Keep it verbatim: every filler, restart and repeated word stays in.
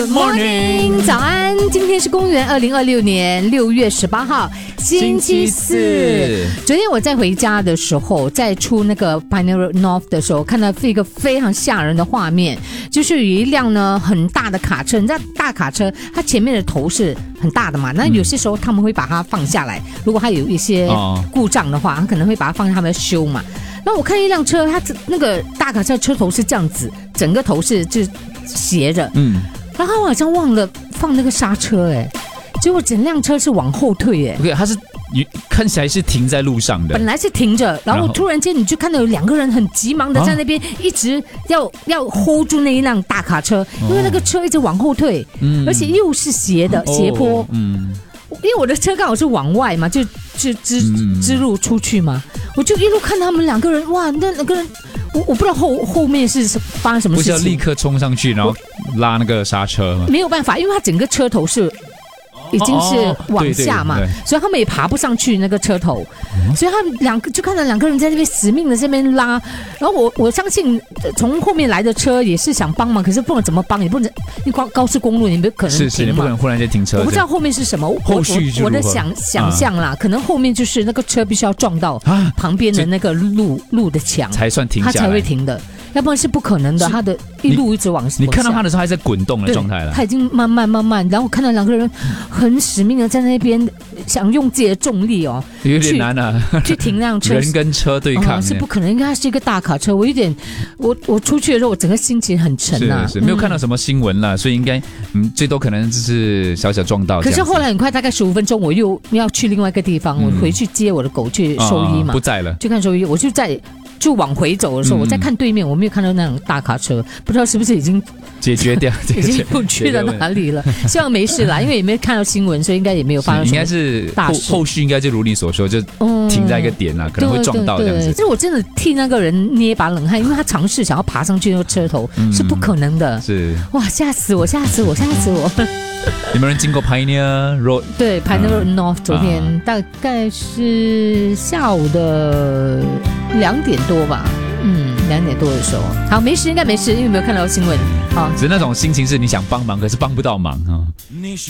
Good morning， 早安！今天是公元二零二六年六月十八号，星期四。昨天我在回家的时候，在出那个 Pioneer North 的时候，看到一个非常吓人的画面，就是有一辆呢很大的卡车，你知道大卡车它前面的头是很大的嘛，那有些时候他们会把它放下来，如果它有一些故障的话，他可能会把它放下他们修嘛。然后我看一辆车，它那个大卡车车头是这样子，整个头是就斜着，嗯。然后我好像忘了放那个刹车，哎，结果整辆车是往后退，哎。 OK， 它是看起来是停在路上的， 本来是停着，然后突然间你就看到有两个人很急忙的在那边一直要、啊、要 hold 住那一辆大卡车，因为那个车一直往后退，嗯、而且又是斜的斜坡，哦、嗯。因为我的车刚好是往外嘛，就就支支路出去嘛，我就一路看他们两个人，哇，那两个人，我我不知道后后面是发生什么事情， 不是要立刻冲上去，然后拉那个刹车吗？ 没有办法，因为它整个车头是已经是往下嘛，哦哦、对对对，所以他们也爬不上去那个车头，嗯、所以他们两个就看到两个人在那边死命的这边拉，然后我我相信从后面来的车也是想帮忙，可是不能怎么帮，也不能，因为高速公路你不可能停嘛， 是是，你不可能忽然间停车。 我不知道后面是什么， 后续我, 我的想想象啦、啊，可能后面就是那个车必须要撞到旁边的那个路路的墙才算停下来， 它才会停的。要不然是不可能的，他的一路一直往你看到他的时候还在滚动的状态了， 他已经慢慢慢慢，然后看到两个人很使命的在那边想用自己的重力哦， 有点难啊， 去停那辆车， 人跟车对抗、哦、 是不可能，应该是一个大卡车。我有点，我我出去的时候，我整个心情很沉啊， 是是，没有看到什么新闻啦、嗯，所以应该嗯最多可能就是小小撞到。 可是后来很快，大概十五分钟，我又要去另外一个地方，我回去接我的狗去兽医嘛， 哦、不在了， 去看兽医，我就在。就往回走的时候，我在看对面，我没有看到那辆大卡车，不知道是不是已经解决掉， 已经不去了哪里了。希望没事啦，因为也没有看到新闻，所以应该也没有发生什么大事。 应该是后后续应该就如你所说，就停在一个点啦、嗯，可能会撞到这样子。 其实我真的替那个人捏把冷汗，因为他尝试想要爬上去那个车头、嗯、是不可能的。 是哇，吓死我，吓死我，吓死我！ 有没有人经过 Pioneer Road？ 对 ，Pioneer North，、嗯、昨天、啊、大概是下午的两点多吧。嗯，两点多的时候，好，没事，应该没事，因为没有看到新闻。好， 只是那种心情是你想帮忙，可是帮不到忙啊。